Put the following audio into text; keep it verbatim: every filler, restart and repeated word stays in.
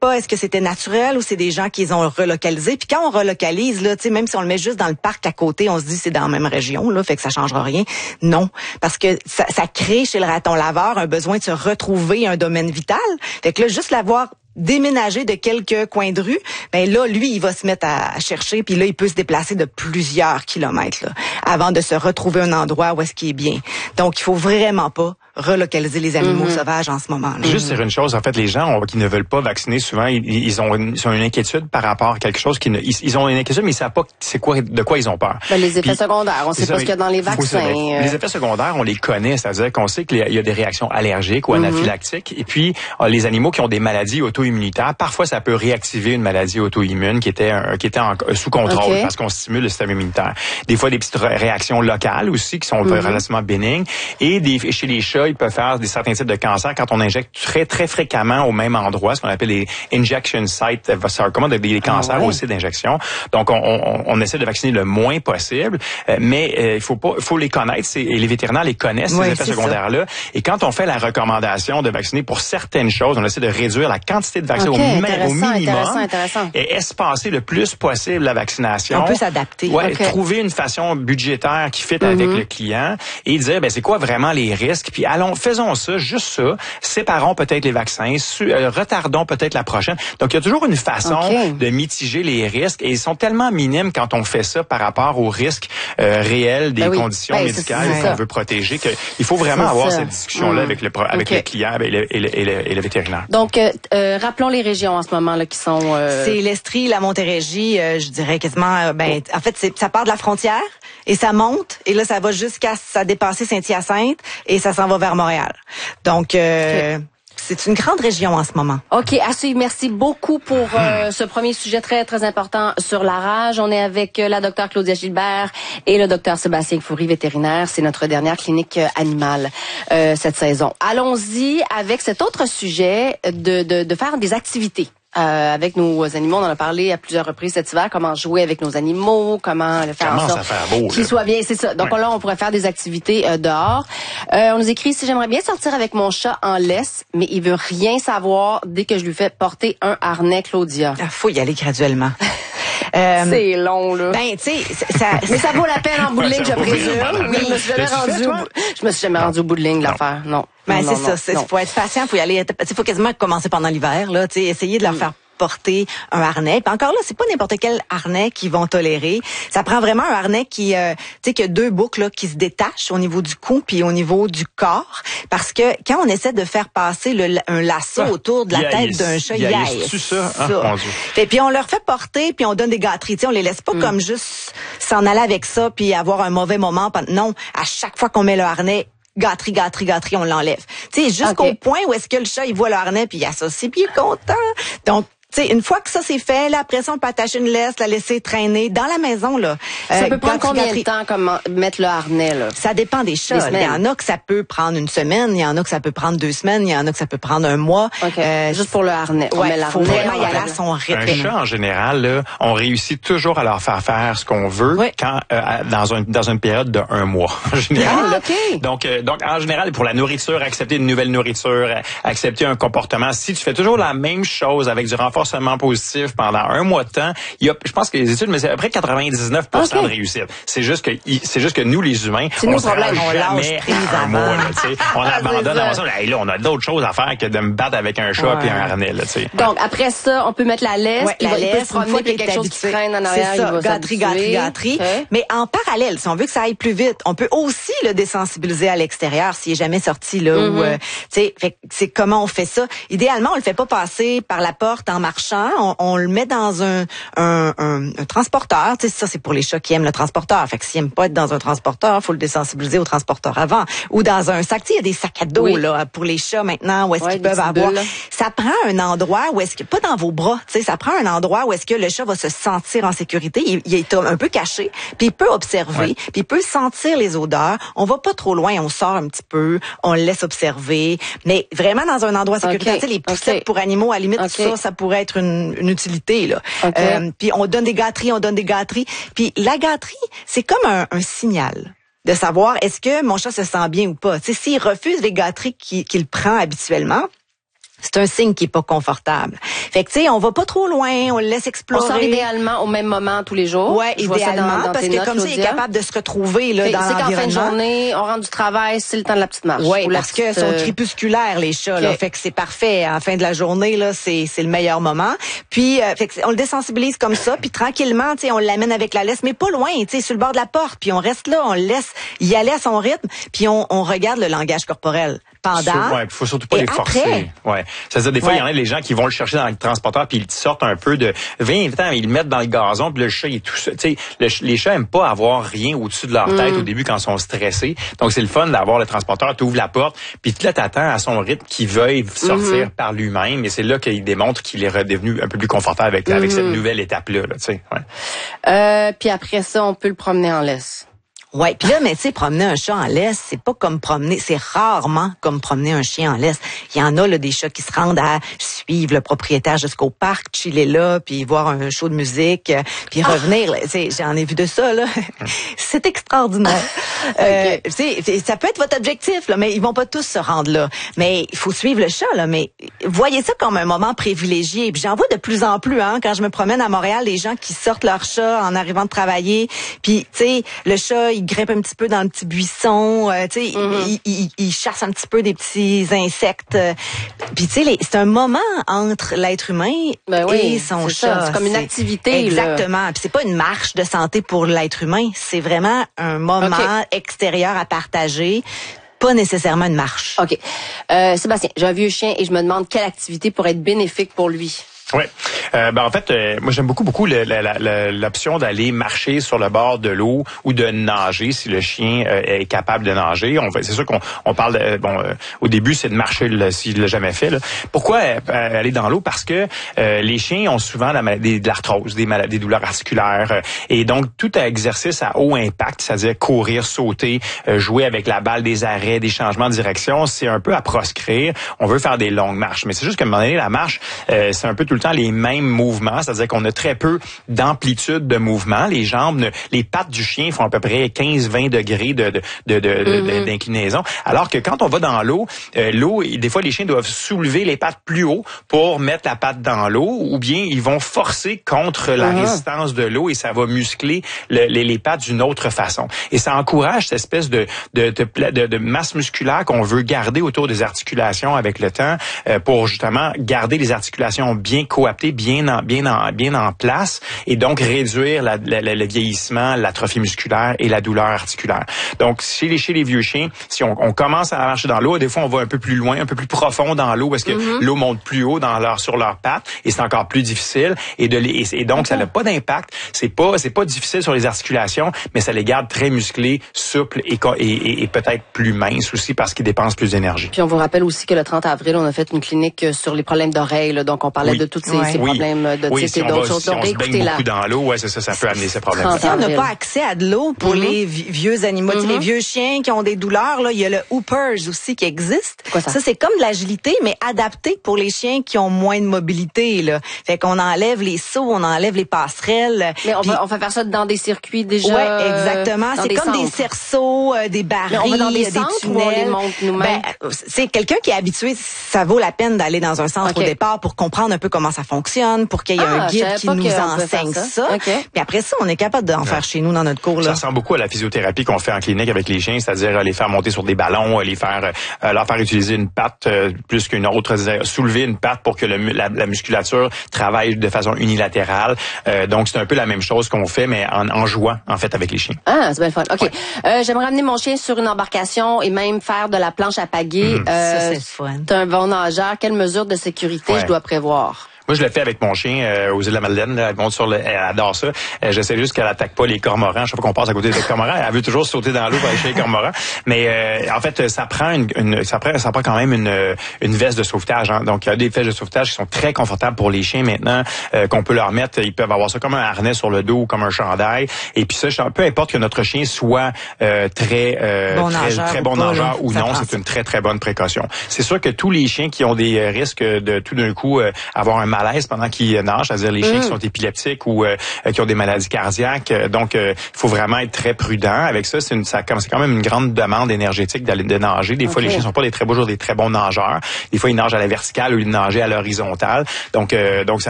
pas est-ce que c'était naturel ou c'est des gens qui les ont relocalisés. Puis quand on relocalise, là, tu sais, même si on le met juste dans le parc à côté, on se dit c'est dans la même région, là, fait que ça changera rien. Non, parce que ça, ça crée chez le raton laveur un besoin de se retrouver un domaine vital. Fait que là, juste l'avoir déménager de quelques coins de rue, ben là, lui, il va se mettre à chercher, puis là, il peut se déplacer de plusieurs kilomètres là, avant de se retrouver un endroit où est-ce qu'il est bien. Donc, il faut vraiment pas relocaliser les animaux mm-hmm. sauvages en ce moment-là. Juste dire une chose, en fait, les gens on, qui ne veulent pas vacciner, souvent, ils, ils, ont une, ils ont une inquiétude par rapport à quelque chose qui ne, ils, ils ont une inquiétude, mais ils savent pas c'est quoi, de quoi ils ont peur. Ben, les effets Puis, secondaires, on sait pas ce qu'il y a dans les vaccins. Euh... Les effets secondaires, on les connaît, c'est-à-dire qu'on sait qu'il y a des réactions allergiques ou anaphylactiques, mm-hmm. et puis les animaux qui ont des maladies auto-immunitaires, parfois ça peut réactiver une maladie auto-immune qui était un, qui était en, sous contrôle okay. parce qu'on stimule le système immunitaire. Des fois des petites réactions locales aussi qui sont mm-hmm. relativement bénignes, et des, chez les chats, ils peuvent faire des certains types de cancers quand on injecte très très fréquemment au même endroit, ce qu'on appelle les injection sites sarcoma, des, des cancers ah ouais. aussi d'injection. Donc on, on, on essaie de vacciner le moins possible, euh, mais euh, il faut pas, il faut les connaître, et les vétérinaires les connaissent oui, ces effets secondaires là. Et quand on fait la recommandation de vacciner pour certaines choses, on essaie de réduire la quantité de vaccins okay, au, mi- au minimum intéressant, intéressant. et espacer le plus possible la vaccination. On peut s'adapter. Ouais, okay. trouver une façon budgétaire qui fit mm-hmm. avec le client et dire ben c'est quoi vraiment les risques, puis allons faisons ça, juste ça, séparons peut-être les vaccins, su- euh, retardons peut-être la prochaine. Donc il y a toujours une façon okay. de mitiger les risques, et ils sont tellement minimes quand on fait ça par rapport aux risques euh, réels des ben oui. conditions ben, médicales c'est, c'est qu'on veut protéger, qu'il faut vraiment c'est avoir ça. cette discussion-là mmh. avec le avec okay. le client et le, et, le, et, le, et le vétérinaire. Donc euh, euh, rappelons les régions en ce moment là qui sont euh... c'est l'Estrie, la Montérégie, euh, je dirais quasiment euh, ben oh. en fait c'est ça part de la frontière et ça monte, et là ça va jusqu'à ça dépasser Saint-Hyacinthe, et ça s'en va vers Montréal. Donc euh, okay. c'est une grande région en ce moment. OK, à suivre. Merci beaucoup pour euh, ce premier sujet très, très important sur la rage. On est avec euh, la docteure Claudia Gilbert et le docteur Sébastien Fourie, vétérinaire. C'est notre dernière clinique euh, animale euh, cette saison. Allons-y avec cet autre sujet de, de, de faire des activités. Euh, avec nos animaux, on en a parlé à plusieurs reprises cet hiver, comment jouer avec nos animaux, comment le faire comment en sorte qu'ils soient bien, c'est ça. Donc ouais. là, on pourrait faire des activités euh, dehors. Euh, on nous écrit ici, j'aimerais bien sortir avec mon chat en laisse, mais il veut rien savoir dès que je lui fais porter un harnais, Claudia. Ah, faut y aller graduellement. Euh, c'est long, là. Ben, tu sais, ça, mais ça vaut la peine en bout de ligne, je présume. Oui, je me suis jamais rendu au bout, je me suis jamais rendu au bout de ligne de l'affaire. Non. Ben, non, c'est non, ça. Il faut être patient, faut y aller. Il faut quasiment commencer pendant l'hiver, là. Tu sais, essayer de leur mm. faire porter un harnais. Puis encore là, c'est pas n'importe quel harnais qu'ils vont tolérer. Ça prend vraiment un harnais qui, euh, tu sais, qui a deux boucles là, qui se détachent au niveau du cou puis au niveau du corps. Parce que quand on essaie de faire passer le, un lasso ah, autour de la tête d'un chat, il y a ça. Ah, mon Dieu. Et puis on leur fait porter, puis on donne des gâteries. Tu sais, on les laisse pas mm. comme juste s'en aller avec ça puis avoir un mauvais moment. Non, à chaque fois qu'on met le harnais, gâterie, gâterie, gâterie, on l'enlève. Tu sais, jusqu'au okay. point où est-ce que le chat, il voit le harnais puis il associe puis il est content. Donc, tu sais, une fois que ça c'est fait, là, après ça, on peut attacher une laisse, la laisser traîner dans la maison, là. Ça euh, peut prendre combien gâterie. de temps, comme mettre le harnais, là? Ça dépend des chats. Il y en a que ça peut prendre une semaine, il y en a que ça peut prendre deux semaines, il y en a que ça peut prendre un mois. Okay. Euh, Juste pour le harnais. On ouais, met faut vraiment y aller à son rythme. Un chat, en général, là, on réussit toujours à leur faire faire ce qu'on veut oui. quand, euh, dans un, dans une période de un mois. En général. Ah, okay. Donc, euh, donc, en général, pour la nourriture, accepter une nouvelle nourriture, accepter un comportement. Si tu fais toujours la même chose avec du renforcement positif pendant un mois de temps, il y a, je pense que les études, mais c'est à peu près quatre-vingt-dix-neuf pour cent okay. de réussite. C'est juste que, c'est juste que nous, les humains, c'est on nous se rend problème, jamais à un mois, là, tu sais. On ah, abandonne avant ça. Là, là, on a d'autres choses à faire que de me battre avec un chat ouais. puis un harnais, là, tu sais. Donc, après ça, on peut mettre la laisse, ouais, il la va, laisse, il peut se promener, puis quelque chose qui traîne en arrière, c'est ça, il va gâterie, gâterie, gâterie. Okay. Mais en parallèle, si on veut que ça aille plus vite, on peut aussi le désensibiliser à l'extérieur s'il est jamais sorti, là, mm-hmm. ou, euh, tu sais, c'est comment on fait ça. Idéalement, on le fait pas passer par la porte en marchant, on, on le met dans un Un, un, un, un transporteur, tu sais, ça c'est pour les chats qui aiment le transporteur. Fait que s'ils aiment pas être dans un transporteur, faut le désensibiliser au transporteur avant. Ou dans un sac, tu sais, il y a des sacs à dos oui. là pour les chats maintenant où est-ce ouais, qu'ils peuvent avoir. Bulles. Ça prend un endroit où est-ce que pas dans vos bras, tu sais, ça prend un endroit où est-ce que le chat va se sentir en sécurité. Il, il est un peu caché, puis il peut observer, ouais. puis il peut sentir les odeurs. On va pas trop loin, on sort un petit peu, on le laisse observer, mais vraiment dans un endroit sécuritaire. Okay. Tu sais, les poussettes okay. pour animaux, à la limite, okay. ça, ça pourrait être une, une utilité là. Okay. Euh, puis on donne des gâteries, on donne des gâteries. Puis la gâterie, c'est comme un, un signal de savoir est-ce que mon chat se sent bien ou pas. Tu sais, s'il refuse les gâteries qu'il, qu'il prend habituellement, c'est un signe qui est pas confortable. Fait que tu sais, on va pas trop loin, on le laisse explorer. On sort idéalement au même moment tous les jours. Ouais, Je idéalement, dans, dans parce que notes, comme ça, il est capable de se retrouver là, fait, dans l'environnement. C'est qu'en fin de journée, on rentre du travail, c'est le temps de la petite marche. Oui, parce petite, que sont euh... crépusculaires les chats, okay. là, fait que c'est parfait. En fin de la journée, là, c'est c'est le meilleur moment. Puis, euh, fait que on le désensibilise comme ça, puis tranquillement, tu sais, on l'amène avec la laisse, mais pas loin, tu sais, sur le bord de la porte, puis on reste là, on le laisse y aller à son rythme, puis on, on regarde le langage corporel. Pendant. Ouais, faut surtout pas les forcer. Après. Ouais. C'est-à-dire, des fois, il ouais. y en a des gens qui vont le chercher dans le transporteur puis ils sortent un peu de vingt ans, ils le mettent dans le gazon puis le chat, il est tout seul. Tu sais, le, les chats aiment pas avoir rien au-dessus de leur mm. tête au début quand ils sont stressés. Donc, c'est le fun d'avoir le transporteur, tu ouvres la porte puis là, t'attends à son rythme qu'il veuille sortir mm-hmm. par lui-même et c'est là qu'il démontre qu'il est redevenu un peu plus confortable avec, mm-hmm. avec cette nouvelle étape-là, là, tu sais. Ouais. Euh, puis après ça, on peut le promener en laisse. Ouais, puis là, mais tu sais, promener un chat en laisse, c'est pas comme promener, c'est rarement comme promener un chien en laisse. Il y en a là des chats qui se rendent à suivre le propriétaire jusqu'au parc, chiller là, puis voir un show de musique, puis revenir. Tu sais, j'en ai vu de ça là. C'est extraordinaire. euh, tu sais, ça peut être votre objectif là, mais ils vont pas tous se rendre là. Mais il faut suivre le chat là. Mais voyez ça comme un moment privilégié. Puis j'en vois de plus en plus hein, quand je me promène à Montréal, les gens qui sortent leur chat en arrivant de travailler, puis tu sais, le chat il grimpe un petit peu dans le petit buisson, euh, tu sais, mm-hmm. il, il, il chasse un petit peu des petits insectes. Euh, Puis tu sais, c'est un moment entre l'être humain ben oui, et son c'est chat. Ça, c'est comme une activité. Exactement. Puis c'est pas une marche de santé pour l'être humain, c'est vraiment un moment okay. extérieur à partager. Pas nécessairement une marche. OK. Euh, Sébastien, j'ai un vieux chien et je me demande quelle activité pourrait être bénéfique pour lui. Oui. Euh, ben en fait, euh, moi j'aime beaucoup beaucoup le, la, la, l'option d'aller marcher sur le bord de l'eau ou de nager si le chien euh, est capable de nager. On c'est sûr qu'on on parle de, bon euh, au début c'est de marcher là, s'il l'a jamais fait. Là. Pourquoi euh, aller dans l'eau? Parce que euh, les chiens ont souvent la maladie, de l'arthrose, des maladies, des douleurs articulaires euh, et donc tout exercice à haut impact, c'est-à-dire courir, sauter, euh, jouer avec la balle, des arrêts, des changements de direction, c'est un peu à proscrire. On veut faire des longues marches, mais c'est juste qu'à un moment donné la marche, euh, c'est un peu tout le temps les mêmes mouvements, c'est-à-dire qu'on a très peu d'amplitude de mouvement. Les jambes, ne, les pattes du chien font à peu près quinze à vingt degrés de, de, de, de, mm-hmm. d'inclinaison. Alors que quand on va dans l'eau, euh, l'eau, des fois, les chiens doivent soulever les pattes plus haut pour mettre la patte dans l'eau, ou bien ils vont forcer contre la mm-hmm. résistance de l'eau et ça va muscler le, les, les pattes d'une autre façon. Et ça encourage cette espèce de, de, de, de, de masse musculaire qu'on veut garder autour des articulations avec le temps euh, pour justement garder les articulations bien coaptées, bien en, bien en, bien en place et donc réduire la, la, la, le vieillissement, l'atrophie musculaire et la douleur articulaire. Donc, chez les, chez les vieux chiens, si on, on commence à marcher dans l'eau, des fois, on va un peu plus loin, un peu plus profond dans l'eau parce que mm-hmm. l'eau monte plus haut dans leur, sur leurs pattes et c'est encore plus difficile et, de les, et, et donc, okay. ça n'a pas d'impact. C'est pas, c'est pas difficile sur les articulations, mais ça les garde très musclés, souples et, et, et, et peut-être plus minces aussi parce qu'ils dépensent plus d'énergie. Puis, on vous rappelle aussi que le trente avril, on a fait une clinique sur les problèmes d'oreilles, là, donc on parlait oui. de toutes ces, ouais. ces oui. problèmes de oui, type si et d'autres choses. Si on se baigne beaucoup dans l'eau, ouais, c'est ça, ça peut amener ces problèmes. Si on n'a pas accès à de l'eau pour mm-hmm. les vieux animaux, mm-hmm. les vieux chiens qui ont des douleurs, là, il y a le Hoopers aussi qui existe. Quoi, ça? ça, c'est comme de l'agilité, mais adapté pour les chiens qui ont moins de mobilité. Là. Fait qu'on enlève les sauts, on enlève les passerelles. Mais on, puis... va, on va faire ça dans des circuits déjà. Ouais, exactement. C'est des comme centres. Des cerceaux, euh, des barils, mais on va dans des, des centres tunnels. Où on les monte nous-mêmes. Ben, c'est quelqu'un qui est habitué. Ça vaut la peine d'aller dans un centre okay. au départ pour comprendre un peu comment ça fonctionne, pour qu'il y ait ah, un guide qui nous enseigne ça. ça. Okay. Puis après ça, on est capable d'en ouais. faire chez nous dans notre cours. Là. Ça ressemble beaucoup à la physiothérapie qu'on fait en clinique avec les chiens, c'est-à-dire euh, les faire monter sur des ballons, les faire euh, leur faire utiliser une patte euh, plus qu'une autre, soulever une patte pour que le, la, la musculature travaille de façon unilatérale. Euh, donc c'est un peu la même chose qu'on fait, mais en, en jouant en fait avec les chiens. Ah, c'est bien fun. Ok, ouais. euh, j'aimerais amener mon chien sur une embarcation et même faire de la planche à pagaie. Mmh. Euh, ça c'est fun. T'es un bon nageur. Quelles mesures de sécurité ouais. je dois prévoir? Moi, je le fais avec mon chien euh, aux îles de la Madeleine. Là, elle monte sur le, elle adore ça. Euh, j'essaie juste qu'elle attaque pas les cormorans. Chaque fois qu'on passe à côté des cormorans, elle veut toujours sauter dans l'eau pour aller chez les cormorans. Mais euh, en fait, ça prend une, une ça prend, ça prend quand même une, une veste de sauvetage. Hein. Donc, il y a des vestes de sauvetage qui sont très confortables pour les chiens maintenant, euh, qu'on peut leur mettre. Ils peuvent avoir ça comme un harnais sur le dos ou comme un chandail. Et puis ça, peu importe que notre chien soit euh, très euh, bon très, nageur très bon ou nageur pas, ou non, c'est une très très bonne précaution. C'est sûr que tous les chiens qui ont des risques de tout d'un coup euh, avoir un mal malaise pendant qu'ils nagent, c'est-à-dire les chiens Mm. qui sont épileptiques ou euh, qui ont des maladies cardiaques. Donc, il euh, faut vraiment être très prudent avec ça. C'est, une, ça, c'est quand même une grande demande énergétique d'aller de nager. Des okay. fois, les chiens sont pas des très beaux jours, des très bons nageurs. Des fois, ils nagent à la verticale ou ils nagent à l'horizontale. Donc, euh, donc ça